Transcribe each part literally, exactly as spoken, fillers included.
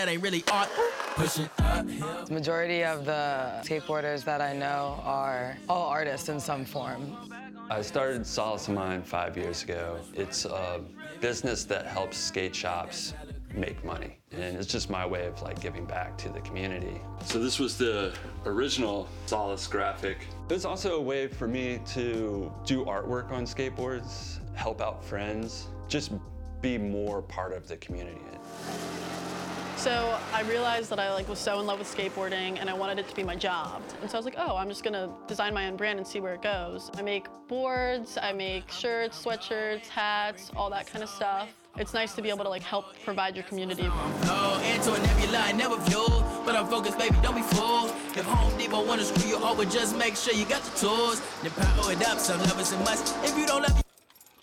that ain't really art. Pushing uphill. The majority of the skateboarders that I know are all artists in some form. I started Solace of Mine five years ago. It's a business that helps skate shops make money, and it's just my way of like giving back to the community. So this was the original Solace graphic. It was also a way for me to do artwork on skateboards, help out friends, just be more part of the community. So I realized that I like was so in love with skateboarding and I wanted it to be my job. And so I was like, oh, I'm just gonna design my own brand and see where it goes. I make boards, I make shirts, sweatshirts, hats, all that kind of stuff. It's nice to be able to like help provide your community. Oh, into a nebula, I never fueled, but I'm focused, baby, don't be fooled. If Home Depot wanna screw you over, just make sure you got the tools. Then power it up, some love is a must. If you don't love it,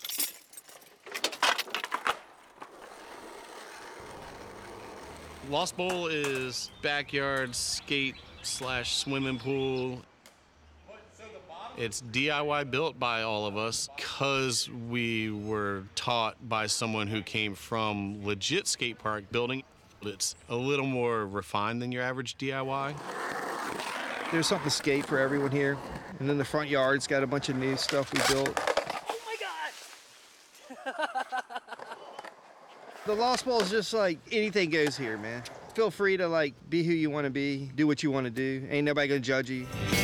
Lost Bowl is backyard skate slash swimming pool. It's D I Y built by all of us because we were taught by someone who came from legit skate park building. It's a little more refined than your average D I Y. There's something to skate for everyone here. And then the front yard's got a bunch of new stuff we built. Oh my God! The Lost Bowl is just like anything goes here, man. Feel free to like be who you want to be, do what you want to do. Ain't nobody gonna judge you.